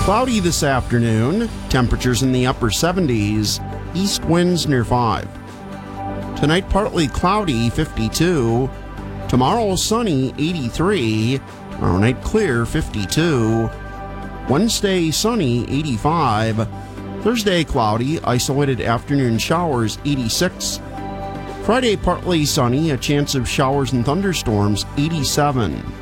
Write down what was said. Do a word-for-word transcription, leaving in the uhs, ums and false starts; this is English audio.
Cloudy this afternoon, temperatures in the upper seventies, east winds near five. Tonight partly cloudy, fifty-two. Tomorrow sunny, eighty-three. Tomorrow night clear, fifty-two. Wednesday sunny, eighty-five. Thursday cloudy, isolated afternoon showers, eighty-six. Friday partly sunny, a chance of showers and thunderstorms, eighty-seven.